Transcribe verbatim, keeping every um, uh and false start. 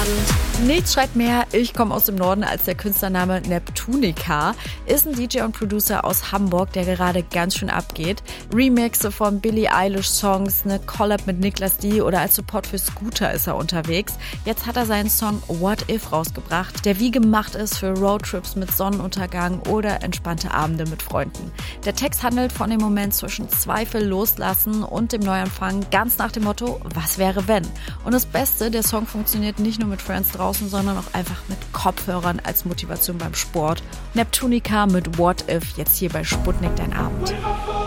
Abend. Nichts schreit mehr, ich komme aus dem Norden, als der Künstlername Neptunica. Ist ein D J und Producer aus Hamburg, der gerade ganz schön abgeht. Remixe von Billie Eilish Songs, eine Collab mit Niklas D oder als Support für Scooter ist er unterwegs. Jetzt hat er seinen Song What If rausgebracht, der wie gemacht ist für Roadtrips mit Sonnenuntergang oder entspannte Abende mit Freunden. Der Text handelt von dem Moment zwischen Zweifel loslassen und dem Neuanfang, ganz nach dem Motto, was wäre wenn? Und das Beste, der Song funktioniert nicht nur mit Friends draußen, sondern auch einfach mit Kopfhörern als Motivation beim Sport. Neptunica mit What If, jetzt hier bei Sputnik dein Abend.